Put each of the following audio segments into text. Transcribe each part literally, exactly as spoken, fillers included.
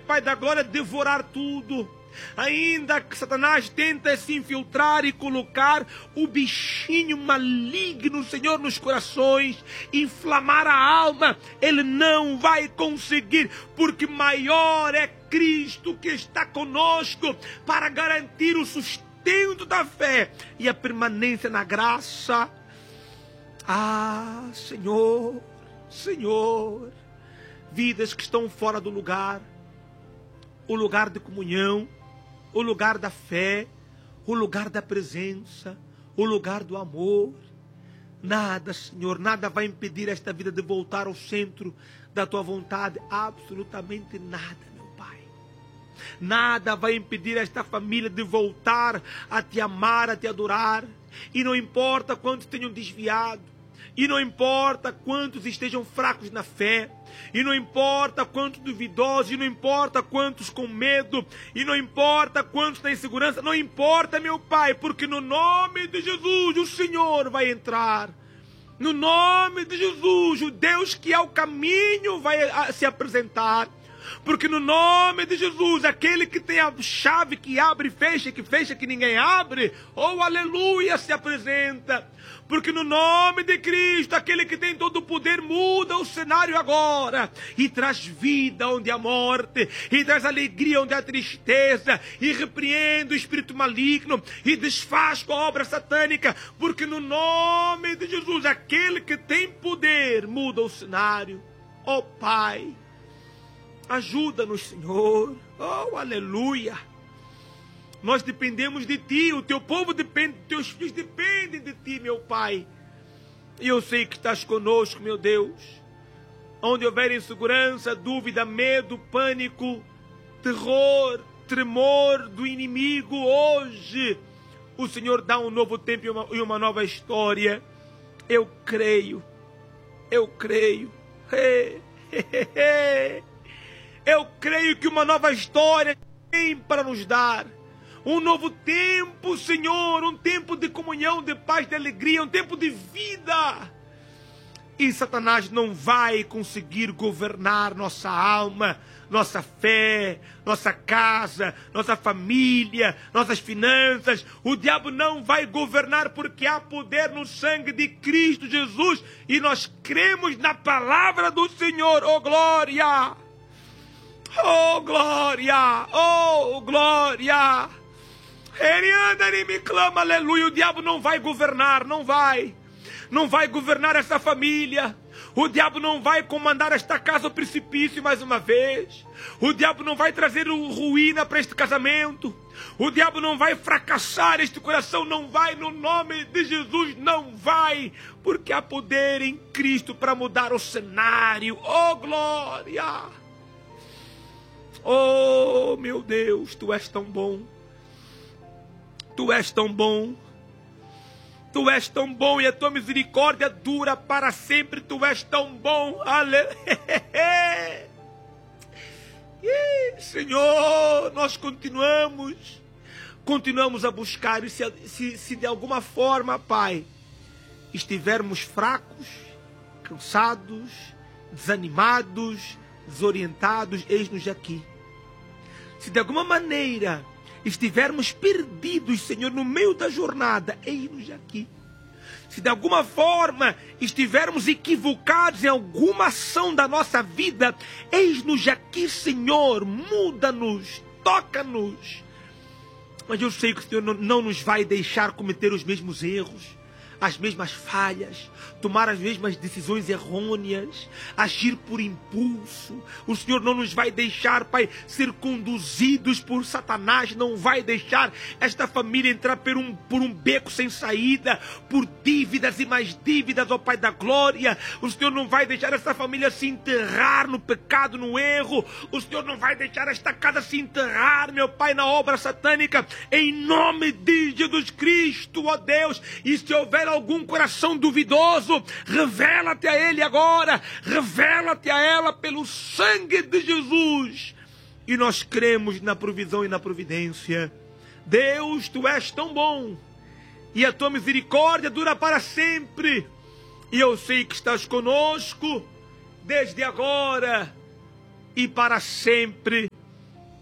Pai da glória, devorar tudo. Ainda que Satanás tenta se infiltrar e colocar o bichinho maligno, Senhor, nos corações, inflamar a alma, ele não vai conseguir, porque maior é Cristo que está conosco para garantir o sustento da fé e a permanência na graça. Ah, Senhor, Senhor, vidas que estão fora do lugar, o lugar de comunhão, o lugar da fé, o lugar da presença, o lugar do amor. Nada, Senhor, nada vai impedir esta vida de voltar ao centro da Tua vontade. Absolutamente nada, meu Pai. Nada vai impedir esta família de voltar a Te amar, a Te adorar. E não importa quantos tenham desviado. E não importa quantos estejam fracos na fé, e não importa quantos duvidosos, e não importa quantos com medo, e não importa quantos na insegurança, não importa, meu Pai, porque no nome de Jesus o Senhor vai entrar. No nome de Jesus, o Deus que é o caminho vai se apresentar. Porque no nome de Jesus, aquele que tem a chave que abre e fecha, que fecha que ninguém abre, oh aleluia, se apresenta. Porque no nome de Cristo, aquele que tem todo o poder muda o cenário agora e traz vida onde há morte, e traz alegria onde há tristeza, e repreende o espírito maligno e desfaz com a obra satânica. Porque no nome de Jesus, aquele que tem poder muda o cenário. Oh Pai, ajuda-nos, Senhor. Oh, aleluia. Nós dependemos de Ti. O Teu povo depende, Teus filhos dependem de Ti, meu Pai. E eu sei que estás conosco, meu Deus. Onde houver insegurança, dúvida, medo, pânico, terror, tremor do inimigo, hoje o Senhor dá um novo tempo e uma, e uma nova história. Eu creio. Eu creio. Hey, hey, hey. Eu creio que uma nova história tem para nos dar. Um novo tempo, Senhor. Um tempo de comunhão, de paz, de alegria. Um tempo de vida. E Satanás não vai conseguir governar nossa alma, nossa fé, nossa casa, nossa família, nossas finanças. O diabo não vai governar, porque há poder no sangue de Cristo Jesus. E nós cremos na palavra do Senhor. Oh, glória! Oh, glória! Oh, glória! Ele anda e me clama, aleluia. O diabo não vai governar, não vai. Não vai governar essa família. O diabo não vai comandar esta casa ao precipício mais uma vez. O diabo não vai trazer ruína para este casamento. O diabo não vai fracassar este coração. Não vai, no nome de Jesus, não vai. Porque há poder em Cristo para mudar o cenário. Oh, glória! Oh, meu Deus, Tu és tão bom. Tu és tão bom. Tu és tão bom e a Tua misericórdia dura para sempre. Tu és tão bom. Aleluia. Senhor, nós continuamos. Continuamos a buscar. E se, se, se de alguma forma, Pai, estivermos fracos, cansados, desanimados, desorientados, eis-nos aqui. Se de alguma maneira estivermos perdidos, Senhor, no meio da jornada, eis-nos aqui. Se de alguma forma estivermos equivocados em alguma ação da nossa vida, eis-nos aqui, Senhor, muda-nos, toca-nos. Mas eu sei que o Senhor não, não nos vai deixar cometer os mesmos erros, as mesmas falhas, tomar as mesmas decisões errôneas, agir por impulso. O Senhor não nos vai deixar, Pai, ser conduzidos por Satanás, não vai deixar esta família entrar por um, por um beco sem saída, por dívidas e mais dívidas, ó Pai da glória. O Senhor não vai deixar esta família se enterrar no pecado, no erro. O Senhor não vai deixar esta casa se enterrar, meu Pai, na obra satânica, em nome de Jesus Cristo, ó Deus. E se houver algum coração duvidoso, revela-te a ele agora, revela-te a ela pelo sangue de Jesus. E nós cremos na provisão e na providência. Deus, Tu és tão bom, e a Tua misericórdia dura para sempre. E eu sei que estás conosco, desde agora e para sempre.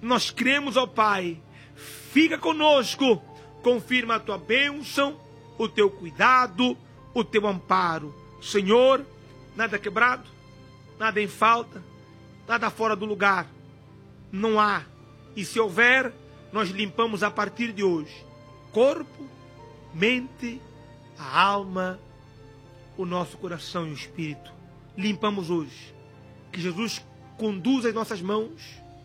Nós cremos, ó Pai. Fica conosco. Confirma a tua bênção, o teu cuidado, o teu amparo. Senhor, nada quebrado, nada em falta, nada fora do lugar. Não há. E se houver, nós limpamos a partir de hoje. Corpo, mente, a alma, o nosso coração e o espírito. Limpamos hoje. Que Jesus conduza as nossas mãos,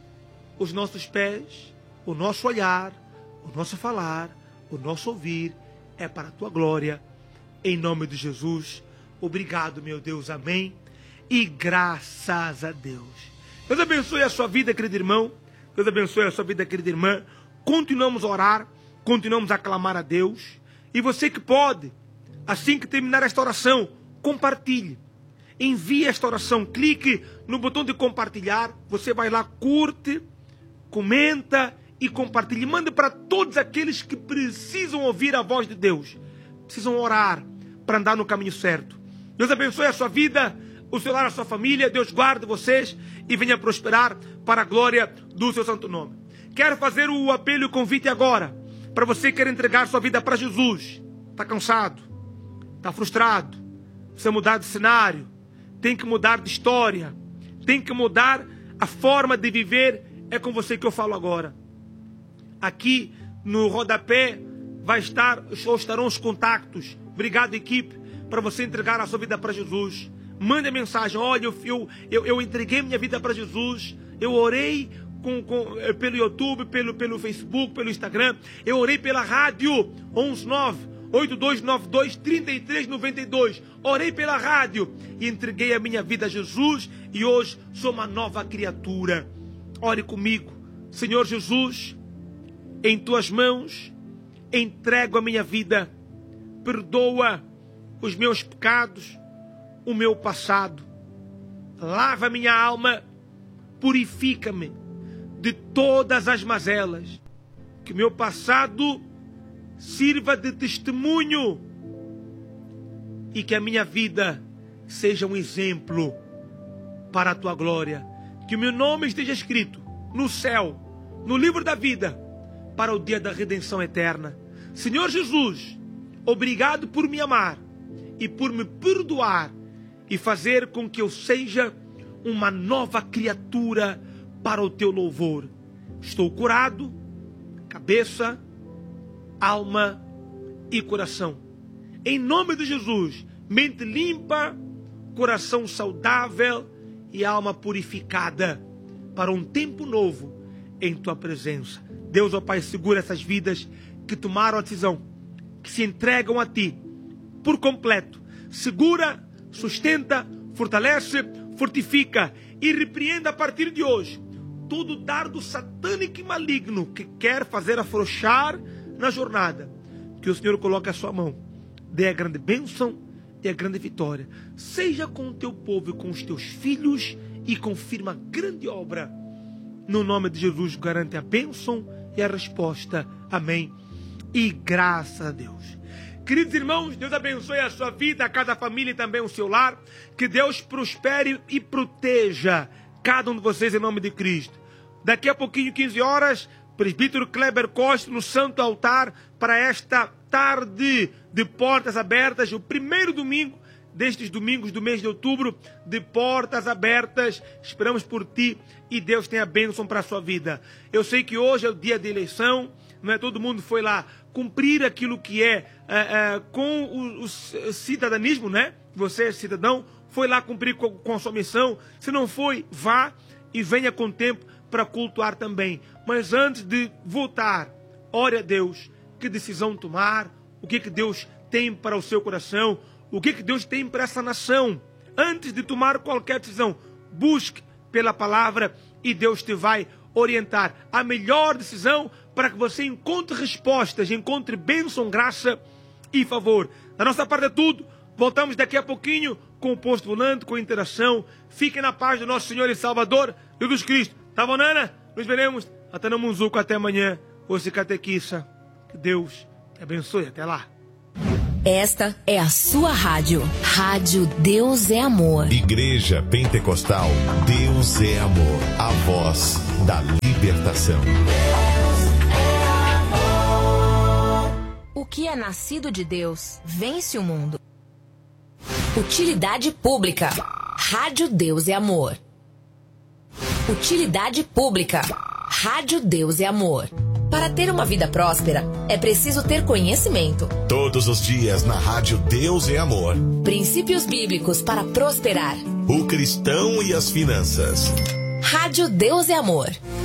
os nossos pés, o nosso olhar, o nosso falar, o nosso ouvir. É para a tua glória. Em nome de Jesus. Obrigado, meu Deus. Amém. E graças a Deus. Deus abençoe a sua vida, querido irmão. Deus abençoe a sua vida, querida irmã. Continuamos a orar. Continuamos a clamar a Deus. E você que pode, assim que terminar esta oração, compartilhe. Envie esta oração. Clique no botão de compartilhar. Você vai lá, curte, comenta e compartilhe. Mande para todos aqueles que precisam ouvir a voz de Deus. Precisam orar para andar no caminho certo. Deus abençoe a sua vida, o seu lar, a sua família. Deus guarde vocês e venha prosperar para a glória do seu santo nome. Quero fazer o apelo e o convite agora para você que quer entregar sua vida para Jesus. Está cansado? Está frustrado? Precisa mudar de cenário? Tem que mudar de história? Tem que mudar a forma de viver? É com você que eu falo agora. Aqui no rodapé vai estar, ou estarão os contatos. Obrigado, equipe, para você entregar a sua vida para Jesus. Mande a mensagem. Olha, eu, eu, eu entreguei minha vida para Jesus. Eu orei com, com, pelo YouTube, pelo, pelo Facebook, pelo Instagram. Eu orei pela rádio onze nove oito dois nove dois três três nove dois. Orei pela rádio e entreguei a minha vida a Jesus. E hoje sou uma nova criatura. Ore comigo. Senhor Jesus, em tuas mãos entrego a minha vida. Perdoa os meus pecados, o meu passado. Lava minha alma, purifica-me de todas as mazelas. Que o meu passado sirva de testemunho e que a minha vida seja um exemplo para a tua glória. Que o meu nome esteja escrito no céu, no livro da vida, para o dia da redenção eterna. Senhor Jesus, obrigado por me amar e por me perdoar e fazer com que eu seja uma nova criatura para o teu louvor. Estou curado, cabeça, alma e coração. Em nome de Jesus, mente limpa, coração saudável e alma purificada para um tempo novo em tua presença. Deus, ó Pai, segura essas vidas que tomaram a decisão, que se entregam a ti por completo. Segura, sustenta, fortalece, fortifica e repreenda a partir de hoje todo dardo satânico e maligno que quer fazer afrouxar na jornada. Que o Senhor coloque a sua mão, dê a grande bênção e a grande vitória. Seja com o teu povo e com os teus filhos e confirma a grande obra. No nome de Jesus, garante a bênção e a resposta. Amém. E graças a Deus. Queridos irmãos, Deus abençoe a sua vida, a cada família e também o seu lar. Que Deus prospere e proteja cada um de vocês em nome de Cristo. Daqui a pouquinho, quinze horas, presbítero Kleber Costa no Santo Altar para esta tarde de portas abertas, o primeiro domingo destes domingos do mês de outubro, de portas abertas. Esperamos por ti e Deus tem a bênção para a sua vida. Eu sei que hoje é o dia de eleição, não é? Todo mundo foi lá cumprir aquilo que é, é, é com o, o cidadania, né? Você é cidadão, foi lá cumprir com, com a sua missão. Se não foi, vá e venha com tempo para cultuar também. Mas antes de voltar, ore a Deus. Que decisão tomar? O que, que Deus tem para o seu coração? O que, que Deus tem para essa nação? Antes de tomar qualquer decisão, busque pela palavra e Deus te vai orientar a melhor decisão para que você encontre respostas, encontre bênção, graça e favor. Da nossa parte é tudo. Voltamos daqui a pouquinho com o Posto Volante, com a interação. Fiquem na paz do nosso Senhor e Salvador, Jesus Cristo. Tá bom, Nana? Nos veremos até no Munzuco, até amanhã. Você catequista. Que Deus te abençoe. Até lá. Esta é a sua rádio. Rádio Deus é Amor. Igreja Pentecostal Deus é Amor. A voz da liberdade. libertação. O que é nascido de Deus vence o mundo. Utilidade pública. Rádio Deus é Amor. Utilidade pública. Rádio Deus é Amor. Para ter uma vida próspera, é preciso ter conhecimento. Todos os dias na Rádio Deus é Amor. Princípios bíblicos para prosperar. O cristão e as finanças. Rádio Deus é Amor.